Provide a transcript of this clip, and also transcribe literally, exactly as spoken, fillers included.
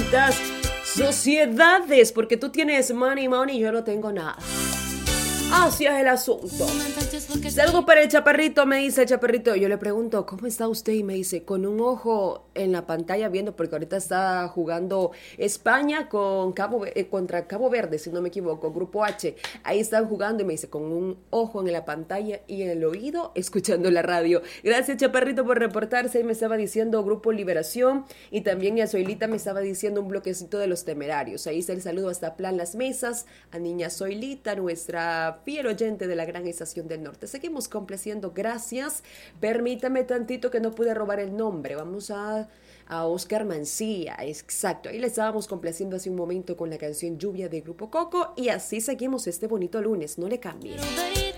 malditas sociedades, porque tú tienes money, money, y yo no tengo nada. Así es el asunto. Saludos para el Chaparrito, me dice el Chaparrito. Yo le pregunto, ¿cómo está usted? Y me dice, con un ojo en la pantalla viendo, porque ahorita está jugando España con Cabo, eh, contra Cabo Verde, si no me equivoco, Grupo H. Ahí están jugando y me dice, con un ojo en la pantalla y en el oído, escuchando la radio. Gracias, Chaparrito, por reportarse. Y me estaba diciendo Grupo Liberación, y también mi Zoilita me estaba diciendo un bloquecito de Los Temerarios. Ahí está el saludo hasta Plan Las Mesas, a niña Zoilita, nuestra fiel oyente de la Gran Estación del Norte. Seguimos complaciendo, gracias. Permítame tantito que no pude robar el nombre. Vamos a, a Oscar Mancía, exacto. Ahí le estábamos complaciendo hace un momento con la canción Lluvia de Grupo Coco, y así seguimos este bonito lunes. No le cambie.